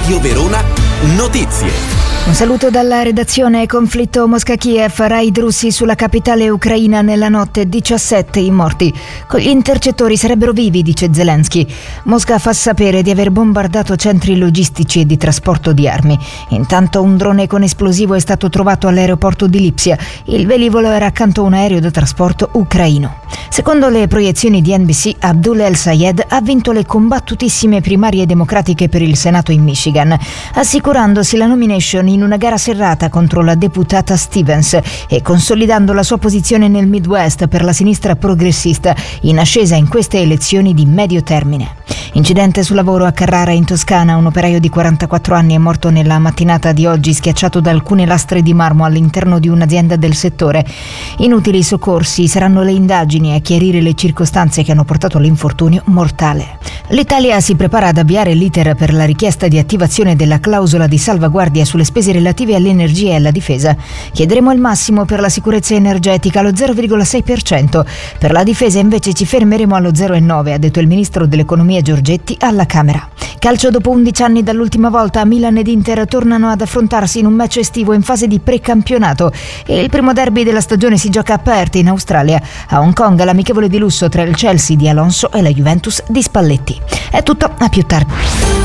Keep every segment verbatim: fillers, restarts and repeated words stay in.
Radio Verona Notizie. Un saluto dalla redazione. Conflitto Mosca-Kiev, raid russi sulla capitale ucraina nella notte, diciassette i morti. Con gli intercettori sarebbero vivi, dice Zelensky. Mosca fa sapere di aver bombardato centri logistici e di trasporto di armi. Intanto un drone con esplosivo è stato trovato all'aeroporto di Lipsia. Il velivolo era accanto a un aereo da trasporto ucraino. Secondo le proiezioni di N B C, Abdul El-Sayed ha vinto le combattutissime primarie democratiche per il Senato in Michigan, assicurandosi la nomination in una gara serrata contro la deputata Stevens e consolidando la sua posizione nel Midwest per la sinistra progressista, in ascesa in queste elezioni di medio termine. Incidente sul lavoro a Carrara in Toscana. Un operaio di quarantaquattro anni è morto nella mattinata di oggi schiacciato da alcune lastre di marmo all'interno di un'azienda del settore. Inutili i soccorsi, saranno le indagini a chiarire le circostanze che hanno portato all'infortunio mortale. L'Italia si prepara ad avviare l'iter per la richiesta di attivazione della clausola di salvaguardia sulle spese relative all'energia e alla difesa. Chiederemo il massimo per la sicurezza energetica, lo zero virgola sei per cento. Per la difesa invece ci fermeremo allo zero virgola nove, ha detto il ministro dell'economia Giorgetti alla Camera. Calcio: dopo undici anni dall'ultima volta, Milan ed Inter tornano ad affrontarsi in un match estivo in fase di precampionato e il primo derby della stagione si gioca a Perth in Australia. A Hong Kong l'amichevole di lusso tra il Chelsea di Alonso e la Juventus di Spalletti. È tutto, a più tardi.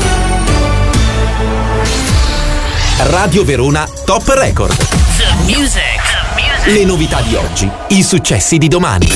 Radio Verona Top Record. The music. The music. Le novità di oggi, i successi di domani.